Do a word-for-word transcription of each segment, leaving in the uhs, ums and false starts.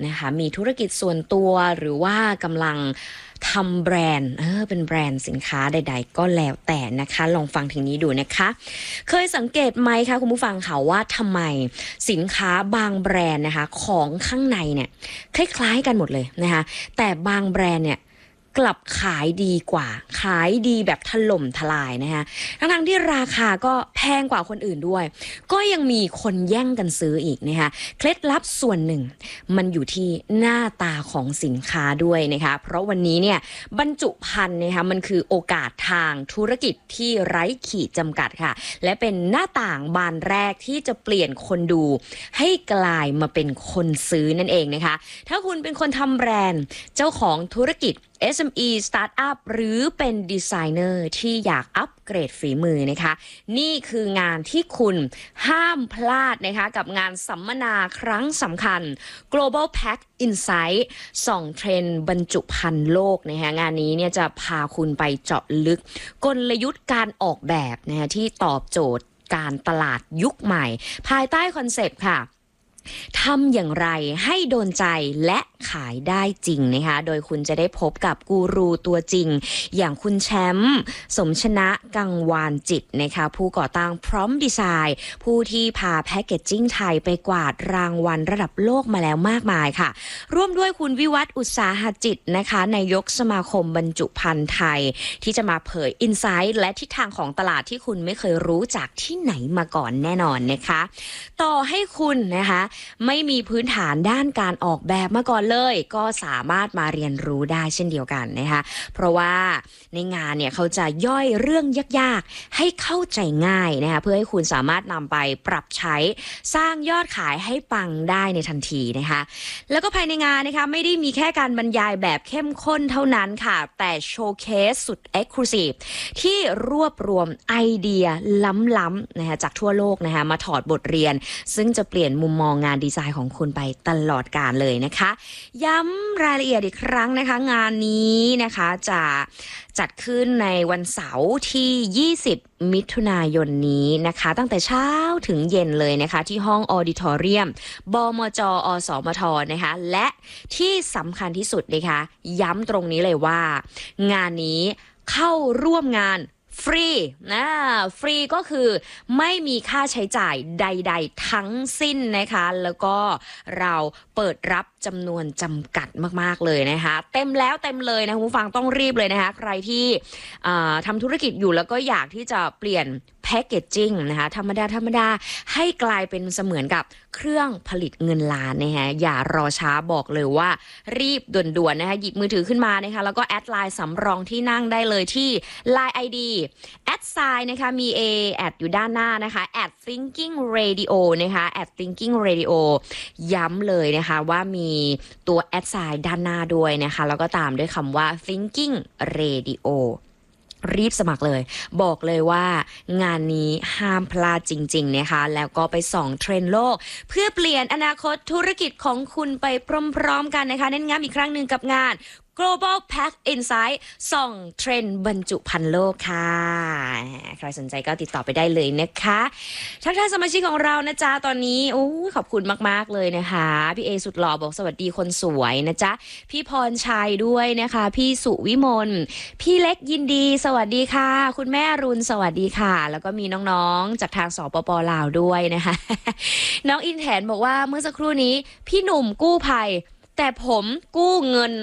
นะคะมีธุรกิจส่วนตัวหรือว่ากำลังทำแบรนด์เออเป็นแบรนด์สินค้าใดๆก็แล้วแต่นะคะลองฟังถึงนี้ดูนะคะเคยสังเกตไหมคะคุณผู้ฟังค่ะว่าทำไมสินค้าบางแบรนด์นะคะของข้างในเนี่ยคล้ายๆกันหมดเลยนะคะแต่บางแบรนด์เนี่ยกลับขายดีกว่าขายดีแบบถล่มทลายนะคะทั้งๆที่ราคาก็แพงกว่าคนอื่นด้วยก็ยังมีคนแย่งกันซื้ออีกนะคะเคล็ดลับส่วนหนึ่งมันอยู่ที่หน้าตาของสินค้าด้วยนะคะเพราะวันนี้เนี่ยบรรจุภัณฑ์นะคะมันคือโอกาสทางธุรกิจที่ไร้ขีดจำกัดค่ะและเป็นหน้าต่างบานแรกที่จะเปลี่ยนคนดูให้กลายมาเป็นคนซื้อนั่นเองนะคะถ้าคุณเป็นคนทำแบรนด์เจ้าของธุรกิจเอส เอ็ม อี Startup หรือเป็นดีไซเนอร์ที่อยากอัปเกรดฝีมือนะคะนี่คืองานที่คุณห้ามพลาดนะคะกับงานสัมมนาครั้งสำคัญ Global Pack Insight ส่องเทรนด์บรรจุภัณฑ์โลกนะคะงานนี้เนี่ยจะพาคุณไปเจาะลึกกลยุทธ์การออกแบบนะคะที่ตอบโจทย์การตลาดยุคใหม่ภายใต้คอนเซปต์ค่ะทำอย่างไรให้โดนใจและขายได้จริงนะคะโดยคุณจะได้พบกับกูรูตัวจริงอย่างคุณแชมป์สมชนะกังวานจิตนะคะผู้ก่อตั้งพร้อมดีไซน์ผู้ที่พาแพคเกจจิ้งไทยไปกวาดรางวัลระดับโลกมาแล้วมากมายค่ะร่วมด้วยคุณวิวัฒน์อุตสาหจิตนะคะนายกสมาคมบรรจุภัณฑ์ไทยที่จะมาเผยอินไซต์และทิศทางของตลาดที่คุณไม่เคยรู้จากที่ไหนมาก่อนแน่นอนนะคะต่อให้คุณนะคะไม่มีพื้นฐานด้านการออกแบบมาก่อนเลยก็สามารถมาเรียนรู้ได้เช่นเดียวกันนะคะเพราะว่าในงานเนี่ยเขาจะย่อยเรื่องยากๆให้เข้าใจง่ายนะคะเพื่อให้คุณสามารถนำไปปรับใช้สร้างยอดขายให้ปังได้ในทันทีนะคะแล้วก็ภายในงานนะคะไม่ได้มีแค่การบรรยายแบบเข้มข้นเท่านั้นค่ะแต่โชว์เคสสุด Exclusive ที่รวบรวมไอเดียล้ำๆนะคะจากทั่วโลกนะคะมาถอดบทเรียนซึ่งจะเปลี่ยนมุมมองงานดีไซน์ของคุณไปตลอดกาลเลยนะคะย้ำรายละเอียดอีกครั้งนะคะงานนี้นะคะจะจัดขึ้นในวันเสาร์ที่ยี่สิบมิถุนายนนี้นะคะตั้งแต่เช้าถึงเย็นเลยนะคะที่ห้องออดิทอเรียมบมจอสมทนะคะและที่สำคัญที่สุดนะคะย้ำตรงนี้เลยว่างานนี้เข้าร่วมงานฟรีนะฟรีก็คือไม่มีค่าใช้จ่ายใดๆทั้งสิ้นนะคะแล้วก็เราเปิดรับจำนวนจำกัดมากๆเลยนะคะเต็มแล้วเต็มเลยนะคุณผู้ฟังต้องรีบเลยนะคะใครที่ทำธุรกิจอยู่แล้วก็อยากที่จะเปลี่ยนแพคเกจจิ้งนะคะธรรมดาธรรมดาให้กลายเป็นเสมือนกับเครื่องผลิตเงินล้านนะคะอย่ารอช้าบอกเลยว่ารีบด่วนๆนะคะหยิบมือถือขึ้นมานะคะแล้วก็แอดไลน์สำรองที่นั่งได้เลยที่ ไลน์ ไอ ดีแอดไซน์นะคะมี A แอดอยู่ด้านหน้านะคะแอด thinking radio นะคะแอด thinking radio ย้ำเลยนะคะว่ามีตัวแอดไซน์ด้านหน้าด้วยนะคะแล้วก็ตามด้วยคำว่า thinking radioรีบสมัครเลยบอกเลยว่างานนี้ห้ามพลาดจริงๆนะคะแล้วก็ไปส่องเทรนด์โลกเพื่อเปลี่ยนอนาคตธุรกิจของคุณไปพร้อมๆกันนะคะเน้นย้ำอีกครั้งหนึ่งกับงาน Global Pack Insight ส่องเทรนด์บรรจุภัณฑ์โลกค่ะใครสนใจก็ติดต่อไปได้เลยนะคะทักทายสมาชิกของเรานะจ๊ะตอนนี้โอ้ขอบคุณมากๆเลยนะคะพี่เอสุดหล่อบอกสวัสดีคนสวยนะจ๊ะพี่พรชัยด้วยนะคะพี่สุวิมลพี่เล็กยินดีสวัสดีค่ะคุณแม่รุนสวัสดีค่ะแล้วก็มีน้องๆจากทางสปป.ลาวด้วยนะคะน้องอินแถนบอกว่าเมื่อสักครู่นี้พี่หนุ่มกู้ภัยแต่ผมกู้เงิน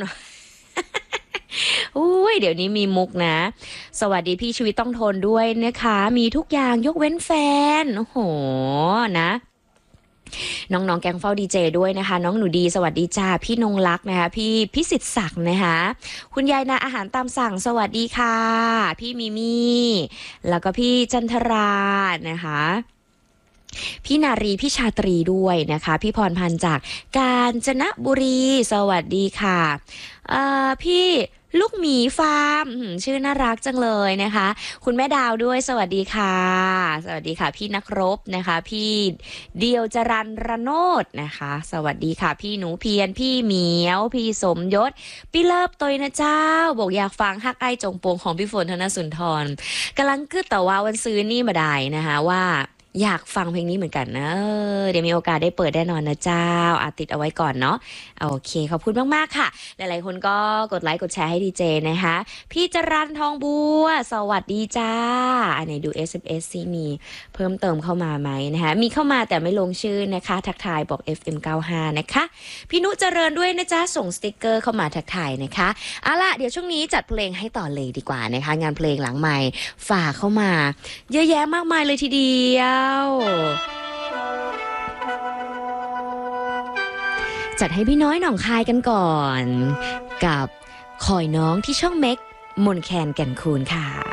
อุ้ยเดี๋ยวนี้มีมุกนะสวัสดีพี่ชีวิตต้องทนด้วยนะคะมีทุกอย่างยกเว้นแฟนโอ้โหนะน้องๆแกงเฝ้าดีเจด้วยนะคะน้องหนูดีสวัสดีจ้าพี่นงลักษ์นะคะพี่พิสิทธิ์ศักดิ์นะคะคุณยายนาอาหารตามสั่งสวัสดีค่ะพี่มิมี่แล้วก็พี่จันทรานะคะพี่นารีพี่ชาตรีด้วยนะคะพี่พรพันธ์จากกาญจนบุรีสวัสดีค่ะเอ่อพี่ลูกหมีฟาร์มชื่อน่ารักจังเลยนะคะคุณแม่ดาวด้วยสวัสดีค่ะสวัสดีค่ะพี่นักรบนะคะพี่เดียวจรันระโนดนะคะสวัสดีค่ะพี่หนูเพียรพี่เหมียวพี่สมยศพี่เลิฟตัวนะเจ้าบอกอยากฟังฮักไอจงปวงของพี่ฝนธนสุนทรกำลังกึดแต่ว่าวันซื้อนี่มาได้นะคะว่าอยากฟังเพลงนี้เหมือนกันนะเออเดี๋ยวมีโอกาสได้เปิดแน่นอนนะเจ้าอาติดเอาไว้ก่อนเนาะโอเคขอบคุณมากๆค่ะหลายๆคนก็กดไลค์กดแชร์ให้ดีเจนะคะพี่จรันทองบัวสวัสดีจ้าอันไหนดู เอส เอ็ม เอส ซิมีเพิ่มเติมเข้ามาไหมนะคะมีเข้ามาแต่ไม่ลงชื่อนะคะทักทายบอก เอฟ เอ็ม เก้าสิบห้า นะคะพี่นุเจริญด้วยนะจ๊ะส่งสติกเกอร์เข้ามาทักทายนะคะเอาล่ะเดี๋ยวช่วงนี้จัดเพลงให้ต่อเลยดีกว่านะคะงานเพลงหลังใหม่ฝากเข้ามาเยอะแยะมากมายเลยทีเดียวจัดให้พี่น้อยหนองคายกันก่อนกับคอยน้องที่ช่องเม็กมนแคนแก่นคูนค่ะ